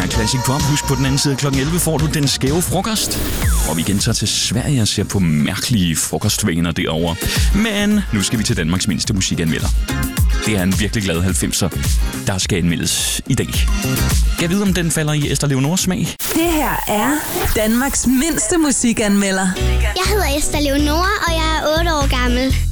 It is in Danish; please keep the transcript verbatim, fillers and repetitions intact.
er Classic Pop. Husk, på den anden side klokken elleve får du den skæve frokost. Og vi gentager til Sverige og ser på mærkelige frokostvaner derovre. Men nu skal vi til Danmarks mindste musikanmelder. Det er en virkelig glad halvfemser, der skal anmeldes i dag. Kan jeg vide, om den falder i Esther Leonors smag? Det her er Danmarks mindste musikanmelder. Jeg hedder Esther Leonora, og jeg er otte år gammel.